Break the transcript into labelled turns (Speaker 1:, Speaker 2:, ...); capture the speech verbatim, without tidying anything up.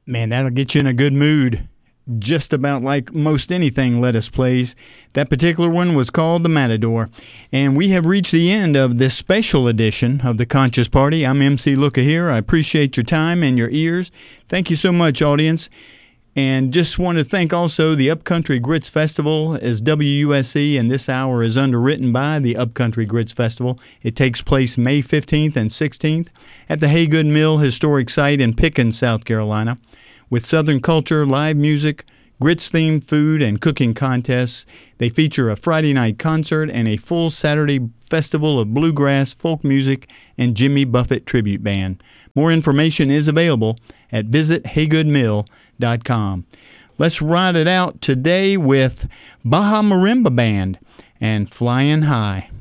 Speaker 1: Man, that'll get you in a good mood. Just about like most anything Lettuce plays. That particular one was called The Matador. And we have reached the end of this special edition of the Conscious Party. I'm M C Looka here. I appreciate your time and your ears. Thank you so much, audience. And just want to thank also the Upcountry Grits Festival as W U S C, and this hour is underwritten by the Upcountry Grits Festival. It takes place May fifteenth and sixteenth at the Haygood Mill Historic Site in Pickens, South Carolina. With Southern culture, live music, grits-themed food, and cooking contests, they feature a Friday night concert and a full Saturday festival of bluegrass, folk music, and Jimmy Buffett tribute band. More information is available at visit haygood mill dot com. Let's ride it out today with Baja Marimba Band and Flying High.